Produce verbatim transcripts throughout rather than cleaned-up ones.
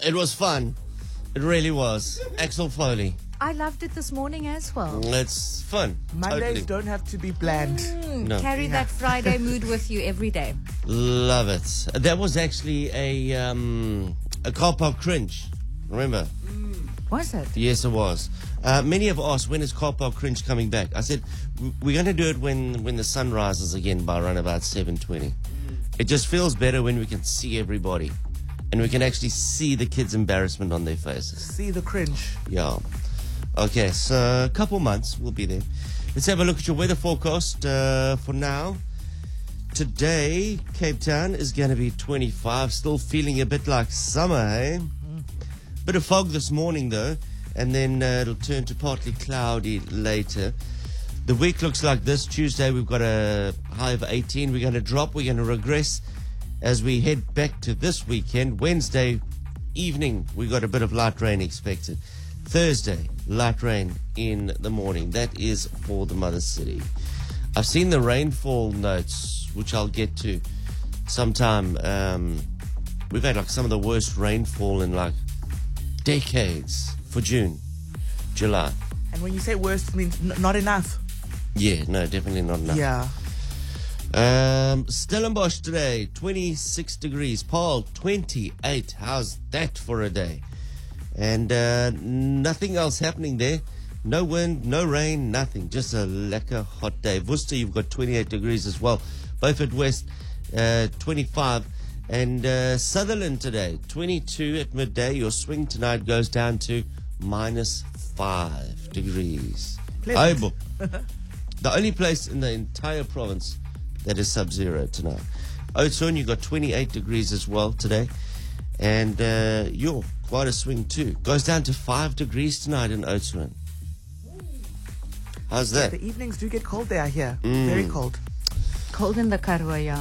It was fun. It really was. Axel Foley. I loved it this morning as well. It's fun. Mondays Totally. don't have to be bland. Mm, No. Carry that Friday mood with you every day. Love it. That was actually a um, a car park cringe. Remember? Was it? Yes, it was. Uh, many have asked, when is car park cringe coming back? I said, w- we're going to do it when, when the sun rises again by around about seven twenty. It just feels better when we can see everybody. And we can actually see the kids' embarrassment on their faces. See the cringe. Yeah. Okay, so a couple months we'll be there. Let's have a look at your weather forecast uh, for now. Today, Cape Town is going to be twenty-five. Still feeling a bit like summer, eh? Bit of fog this morning, though, and then uh, it'll turn to partly cloudy later. The week looks like this. Tuesday, we've got a high of eighteen. We're going to drop. We're going to regress as we head back to this weekend. Wednesday evening, we got a bit of light rain expected. Thursday, light rain in the morning. That is for the mother city. I've seen the rainfall notes, which I'll get to sometime. Um, we've had like some of the worst rainfall in like decades for June, July. And when you say worst, it means n- not enough. Yeah, no, definitely not enough. Yeah. Um, Stellenbosch today, twenty-six degrees. Paul, twenty-eight. How's that for a day? And uh, nothing else happening there. No wind, no rain, nothing. Just a lekker hot day. Worcester, you've got twenty-eight degrees as well. Beaufort West, uh, twenty-five. And uh, Sutherland today, twenty-two at midday. Your swing tonight goes down to minus five degrees. Pleasant. Aibo. The only place in the entire province that is sub-zero tonight. Oudtshoorn, you got twenty-eight degrees as well today. And uh, you're quite a swing too. Goes down to five degrees tonight in Oudtshoorn. How's that? The evenings do get cold there, I hear. Very cold. Cold in the Karoo, yeah.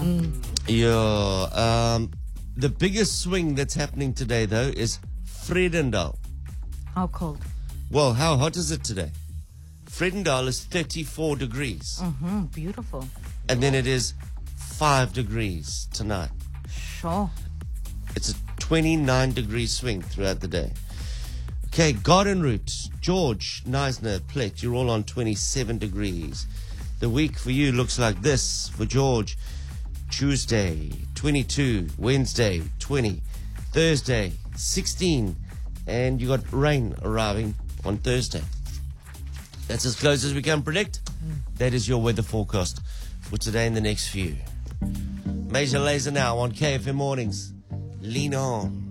Yeah. Um, the biggest swing that's happening today, though, is Vredendal. How cold? Well, how hot is it today? Vredendal is thirty-four degrees. Mm-hmm, beautiful. And then it is five degrees tonight. Sure. It's a twenty-nine degree swing throughout the day. Okay, Garden Route, George, Neisner, Plet, you're all on twenty-seven degrees. The week for you looks like this. For George, Tuesday, twenty-two. Wednesday, twenty. Thursday, sixteen. And you got rain arriving on Thursday. That's as close as we can predict. That is your weather forecast for today and the next few. Major Lazer now on K F M Mornings. Lean on.